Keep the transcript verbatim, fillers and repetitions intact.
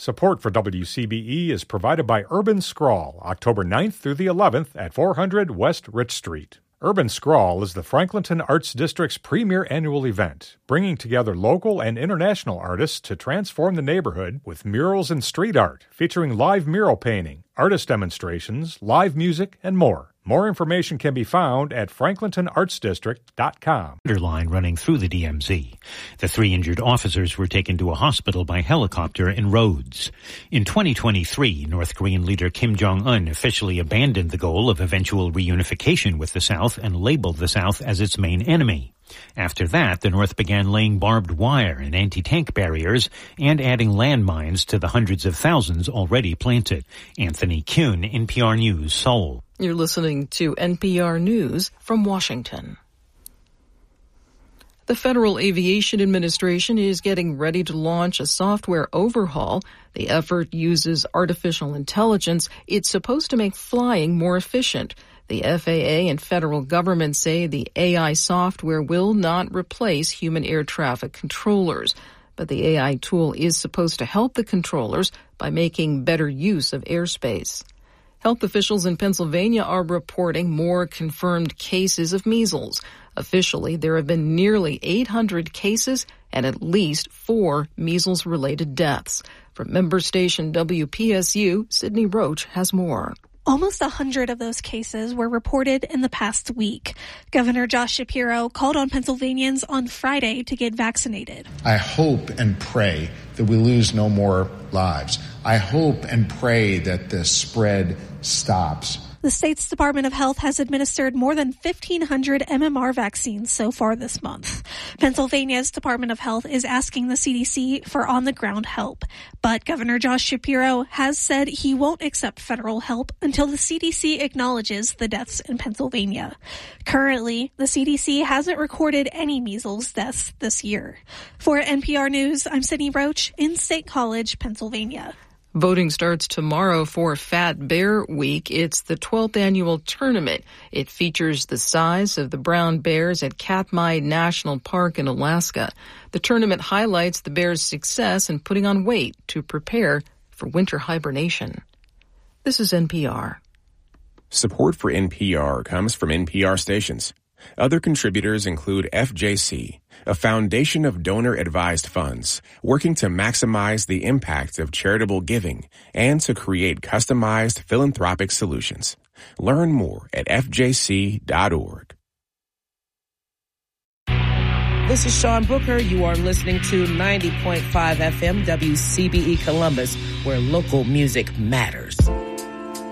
Support for W C B E is provided by Urban Scrawl, October ninth through the eleventh at four hundred West Rich Street. Urban Scrawl is the Franklinton Arts District's premier annual event, bringing together local and international artists to transform the neighborhood with murals and street art, featuring live mural painting, artist demonstrations, live music, and more. More information can be found at franklinton arts district dot com. Line running through the D M Z. The three injured officers were taken to a hospital by helicopter in Rhodes. In twenty twenty-three, North Korean leader Kim Jong-un officially abandoned the goal of eventual reunification with the South and labeled the South as its main enemy. After that, the North began laying barbed wire and anti-tank barriers and adding landmines to the hundreds of thousands already planted. Anthony Kuhn, N P R News, Seoul. You're listening to N P R News from Washington. The Federal Aviation Administration is getting ready to launch a software overhaul. The effort uses artificial intelligence. It's supposed to make flying more efficient. The F A A and federal government say the A I software will not replace human air traffic controllers. But the A I tool is supposed to help the controllers by making better use of airspace. Health officials in Pennsylvania are reporting more confirmed cases of measles. Officially, there have been nearly eight hundred cases and at least four measles-related deaths. From member station W P S U, Sydney Roach has more. Almost a hundred of those cases were reported in the past week. Governor Josh Shapiro called on Pennsylvanians on Friday to get vaccinated. I hope and pray that we lose no more lives. I hope and pray that the spread stops. The state's Department of Health has administered more than fifteen hundred M M R vaccines so far this month. Pennsylvania's Department of Health is asking the C D C for on-the-ground help. But Governor Josh Shapiro has said he won't accept federal help until the C D C acknowledges the deaths in Pennsylvania. Currently, the C D C hasn't recorded any measles deaths this year. For N P R News, I'm Sydney Roach in State College, Pennsylvania. Voting starts tomorrow for Fat Bear Week. It's the twelfth annual tournament. It features the size of the brown bears at Katmai National Park in Alaska. The tournament highlights the bears' success in putting on weight to prepare for winter hibernation. This is N P R. Support for N P R comes from N P R stations. Other contributors include F J C, a foundation of donor-advised funds working to maximize the impact of charitable giving and to create customized philanthropic solutions. Learn more at f j c dot org. This is Sean Booker. You are listening to ninety point five F M W C B E Columbus, where local music matters.